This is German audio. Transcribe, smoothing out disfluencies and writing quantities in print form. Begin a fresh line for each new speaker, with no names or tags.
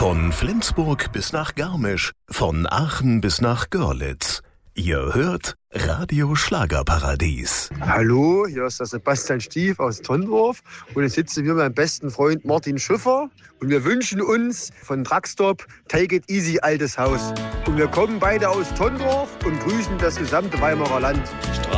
Von Flensburg bis nach Garmisch, von Aachen bis nach Görlitz. Ihr hört Radio Schlagerparadies.
Hallo, hier ist der Sebastian Stief aus Tondorf und jetzt sitzen wir mit meinem besten Freund Martin Schiffer und wir wünschen uns von Truckstop Take It Easy, altes Haus. Und wir kommen beide aus Tondorf und grüßen das gesamte Weimarer Land.